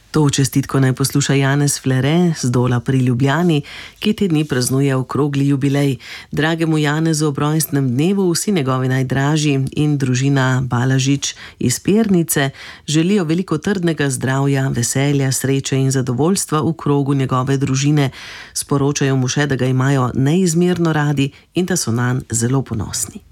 To čestitko naj posluša Janez Flere z Dola pri Ljubljani, ki te dni praznuje okrogli jubilej. Dragemu Janezu ob rojstnem dnevu vsi njegovi najdražji in družina Balažič iz Pernice želijo veliko trdnega zdravja, veselja, sreče in zadovoljstva v krogu njegove družine. Sporočajo mu še, da ga imajo neizmerno radi in da so nanj zelo ponosni.